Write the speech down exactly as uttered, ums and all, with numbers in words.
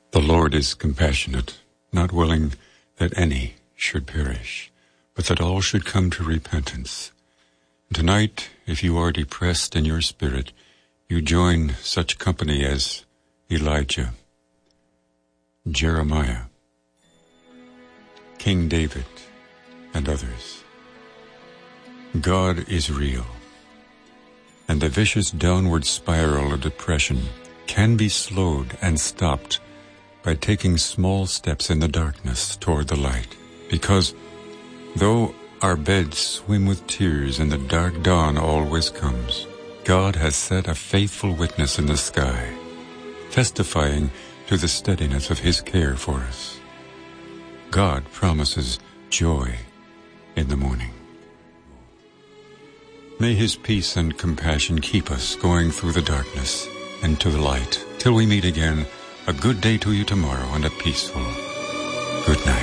The Lord is compassionate, not willing that any should perish, but that all should come to repentance. Tonight, if you are depressed in your spirit, you join such company as Elijah, Jeremiah, King David, and others. God is real, and the vicious downward spiral of depression can be slowed and stopped by taking small steps in the darkness toward the light. Because though our beds swim with tears and the dark dawn always comes, God has set a faithful witness in the sky, testifying to the steadiness of his care for us. God promises joy in the morning. May his peace and compassion keep us going through the darkness and to the light. Till we meet again, a good day to you tomorrow and a peaceful good night.